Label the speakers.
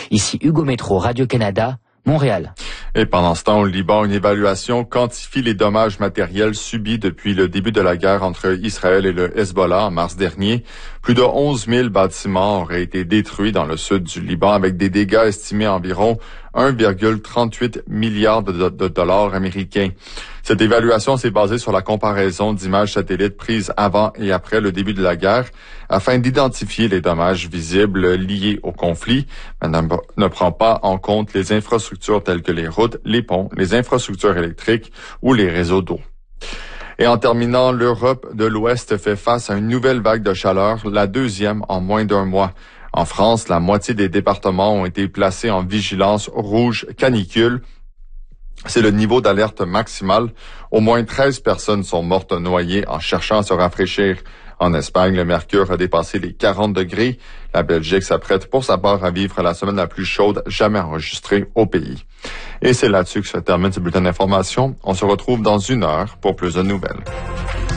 Speaker 1: Ici Hugo Métro, Radio-Canada, Montréal.
Speaker 2: Et pendant ce temps, au Liban, une évaluation quantifie les dommages matériels subis depuis le début de la guerre entre Israël et le Hezbollah en mars dernier. Plus de 11 000 bâtiments auraient été détruits dans le sud du Liban avec des dégâts estimés à environ 1,38 milliard de dollars américains. Cette évaluation s'est basée sur la comparaison d'images satellites prises avant et après le début de la guerre afin d'identifier les dommages visibles liés au conflit, mais ne prend pas en compte les infrastructures telles que les routes, les ponts, les infrastructures électriques ou les réseaux d'eau. Et en terminant, l'Europe de l'Ouest fait face à une nouvelle vague de chaleur, la deuxième en moins d'un mois. En France, la moitié des départements ont été placés en vigilance rouge canicule. C'est le niveau d'alerte maximal. Au moins 13 personnes sont mortes noyées en cherchant à se rafraîchir. En Espagne, le mercure a dépassé les 40 degrés. La Belgique s'apprête pour sa part à vivre la semaine la plus chaude jamais enregistrée au pays. Et c'est là-dessus que se termine ce bulletin d'information. On se retrouve dans 1 heure pour plus de nouvelles.